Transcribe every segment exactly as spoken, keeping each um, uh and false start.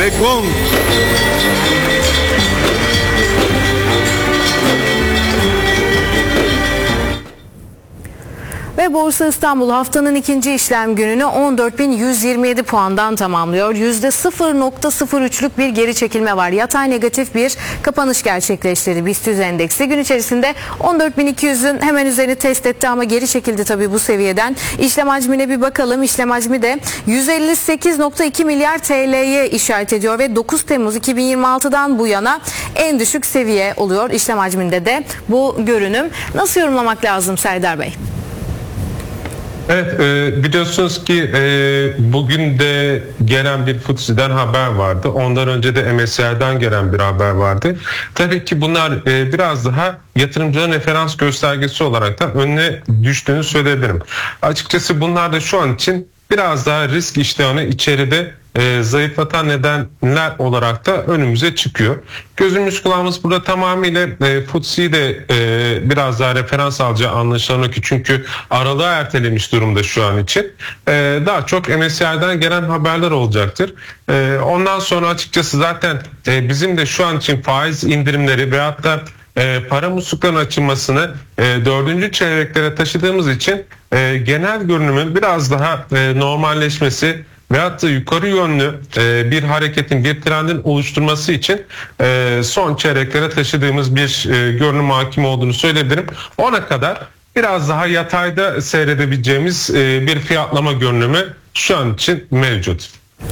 ve Gong. Ve Borsa İstanbul haftanın ikinci işlem gününü on dört bin yüz yirmi yedi puandan tamamlıyor. yüzde sıfır nokta sıfır üçlük bir geri çekilme var. Yatay negatif bir kapanış gerçekleştirdi BIST yüz endeksi. Gün içerisinde on dört bin iki yüzün hemen üzerini test etti ama geri çekildi tabii bu seviyeden. İşlem hacmine bir bakalım. İşlem hacmi de yüz elli sekiz nokta iki milyar T L'ye işaret ediyor ve dokuz Temmuz iki bin yirmi altıdan bu yana en düşük seviye oluyor. İşlem hacminde de bu görünüm. Nasıl yorumlamak lazım Serdar Bey? Evet, e, biliyorsunuz ki e, bugün de gelen bir F T S E'den haber vardı. Ondan önce de M S C I'den gelen bir haber vardı. Tabii ki bunlar e, biraz daha yatırımcıların referans göstergesi olarak da önüne düştüğünü söyleyebilirim. Açıkçası bunlar da şu an için biraz daha risk iştahını içeride e, zayıflatan nedenler olarak da önümüze çıkıyor. Gözümüz kulağımız burada tamamıyla e, F T S'yi de e, biraz daha referans alacağı anlaşılan ki çünkü aralığı ertelemiş durumda şu an için. E, daha çok M S C I'den gelen haberler olacaktır. E, ondan sonra açıkçası zaten e, bizim de şu an için faiz indirimleri veyahut da E, para musluklarının açılmasını e, dördüncü çeyreklere taşıdığımız için e, genel görünümün biraz daha e, normalleşmesi veyahut da yukarı yönlü e, bir hareketin, bir trendin oluşturması için e, son çeyreklere taşıdığımız bir e, görünüm hakim olduğunu söyleyebilirim. Ona kadar biraz daha yatayda seyredebileceğimiz e, bir fiyatlama görünümü şu an için mevcut.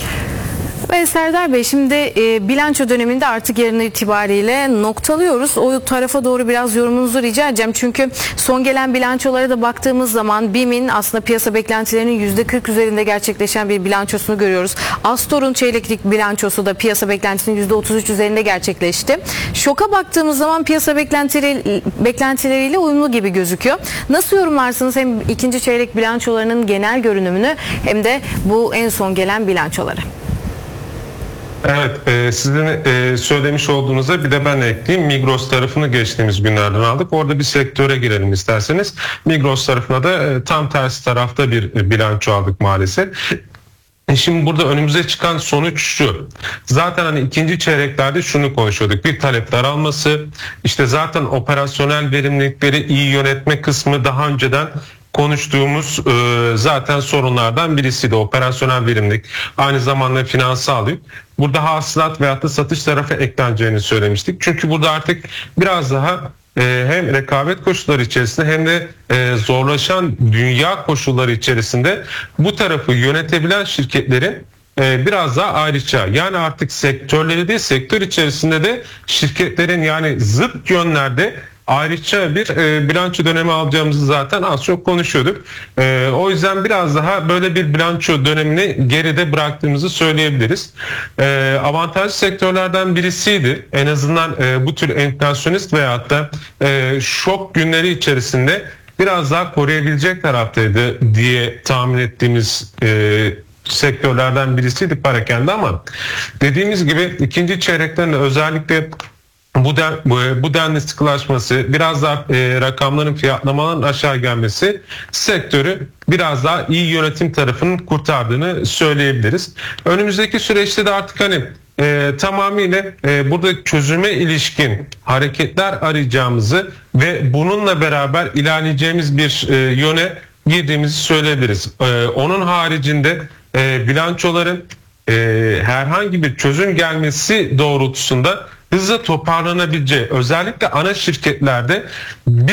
Ve Serdar Bey şimdi e, bilanço döneminde artık yarın itibariyle noktalıyoruz. O tarafa doğru biraz yorumunuzu rica edeceğim. Çünkü son gelen bilançolara da baktığımız zaman B İ M'in aslında piyasa beklentilerinin yüzde kırk üzerinde gerçekleşen bir bilançosunu görüyoruz. Astor'un çeyreklik bilançosu da piyasa beklentisinin yüzde otuz üç üzerinde gerçekleşti. Şok'a baktığımız zaman piyasa beklentileri, beklentileriyle uyumlu gibi gözüküyor. Nasıl yorumlarsınız hem ikinci çeyrek bilançolarının genel görünümünü hem de bu en son gelen bilançoları? Evet, e, sizin e, söylemiş olduğunuzda bir de ben ekleyeyim. Migros tarafını geçtiğimiz günlerden aldık. Orada bir sektöre girelim isterseniz. Migros tarafına da e, tam tersi tarafta bir e, bilanço aldık maalesef. E şimdi burada önümüze çıkan sonuç şu. Zaten hani ikinci çeyreklerde şunu konuşuyorduk. Bir talep daralması, işte zaten operasyonel verimlilikleri iyi yönetme kısmı daha önceden konuştuğumuz e, zaten sorunlardan birisiydi. Operasyonel verimlilik, aynı zamanda finansal yük. Burada hasılat veyahut da satış tarafı ekleneceğini söylemiştik. Çünkü burada artık biraz daha e, hem rekabet koşulları içerisinde hem de e, zorlaşan dünya koşulları içerisinde bu tarafı yönetebilen şirketlerin e, biraz daha ayrıca, yani artık sektörleri değil, sektör içerisinde de şirketlerin yani zıt yönlerde ayrıca bir e, bilanço dönemi alacağımızı zaten az çok konuşuyorduk. E, o yüzden biraz daha böyle bir bilanço dönemini geride bıraktığımızı söyleyebiliriz. E, avantajlı sektörlerden birisiydi. En azından e, bu tür enflasyonist veyahut da e, şok günleri içerisinde biraz daha koruyabilecek taraftaydı diye tahmin ettiğimiz e, sektörlerden birisiydi perakende, ama dediğimiz gibi ikinci çeyreklerinde özellikle Bu, den, bu, bu denli sıkılaşması, biraz daha e, rakamların, fiyatlamaların aşağı gelmesi sektörü biraz daha iyi yönetim tarafının kurtardığını söyleyebiliriz. Önümüzdeki süreçte de artık hani e, tamamıyla e, burada çözüme ilişkin hareketler arayacağımızı ve bununla beraber ilerleyeceğimiz bir e, yöne girdiğimizi söyleyebiliriz. E, onun haricinde e, bilançoların e, herhangi bir çözüm gelmesi doğrultusunda hızla toparlanabileceği, özellikle ana şirketlerde